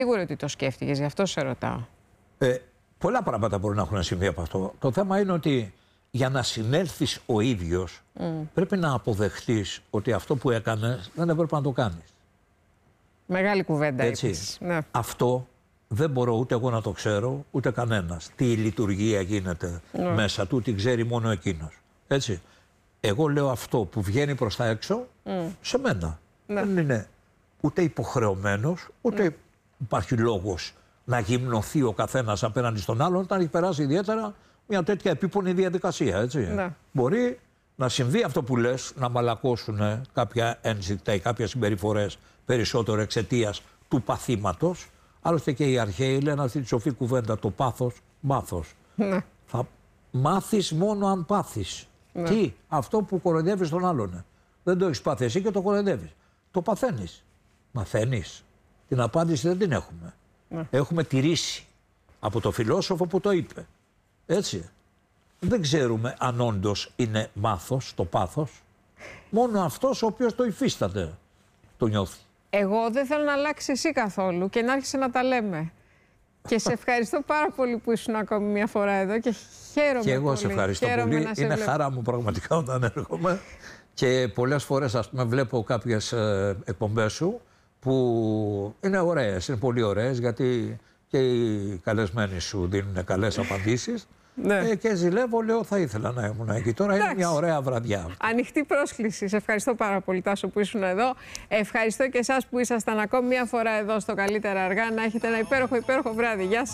Σίγουρα ότι το σκέφτηκες, γι' αυτό σε ρωτάω. Πολλά πράγματα μπορούν να έχουν συμβεί από αυτό. Το θέμα είναι ότι για να συνέλθεις ο ίδιος πρέπει να αποδεχτείς ότι αυτό που έκανες δεν έπρεπε να το κάνεις. Μεγάλη κουβέντα. Έτσι. Ναι. Αυτό δεν μπορώ ούτε εγώ να το ξέρω, ούτε κανένας. Τι λειτουργία γίνεται μέσα του, τι ξέρει μόνο εκείνος. Έτσι. Εγώ λέω αυτό που βγαίνει προς τα έξω σε μένα. Ναι. Δεν είναι ούτε υποχρεωμένος, ούτε υπάρχει λόγος να γυμνοθεί ο καθένας απέναντι στον άλλον όταν έχει περάσει ιδιαίτερα μια τέτοια επίπονη διαδικασία. Έτσι. Ναι. Μπορεί να συμβεί αυτό που λες, να μαλακώσουν κάποια ένστικτα ή κάποιες συμπεριφορές περισσότερο εξαιτίας του παθήματος. Άλλωστε και οι αρχαίοι λένε αυτή τη σοφή κουβέντα, το πάθος, μάθος. Ναι. Θα μάθεις μόνο αν πάθεις. Ναι. Τι, αυτό που κοροϊδεύεις τον άλλον. Δεν το έχεις πάθει εσύ και το κοροϊδεύεις. Το παθαίνεις. Μαθαίνεις. Την απάντηση δεν την έχουμε. Ναι. Έχουμε τη ρίση από το φιλόσοφο που το είπε. Έτσι. Δεν ξέρουμε αν όντως είναι μάθος, το πάθος. Μόνο αυτός ο οποίος το υφίσταται το νιώθει. Εγώ δεν θέλω να αλλάξει εσύ καθόλου και να άρχισε να τα λέμε. Και σε ευχαριστώ πάρα πολύ που ήσουν ακόμη μια φορά εδώ και χαίρομαι. Και εγώ πολύ. σε ευχαριστώ πολύ. Είναι χαρά μου πραγματικά όταν έρχομαι. Και πολλές φορές, ας πούμε, βλέπω κάποιες εκπομπές σου που είναι ωραίες, είναι πολύ ωραίες, γιατί και οι καλεσμένοι σου δίνουν καλές απαντήσεις. Ναι. Και ζηλεύω, λέω, θα ήθελα να ήμουν εκεί. Τώρα είναι μια ωραία βραδιά. Ανοιχτή πρόσκληση. Σε ευχαριστώ πάρα πολύ, Τάσο, που ήσουν εδώ. Ευχαριστώ και εσάς που ήσασταν ακόμη μια φορά εδώ στο Καλύτερα Αργά. Να έχετε ένα υπέροχο βράδυ. Γεια σας.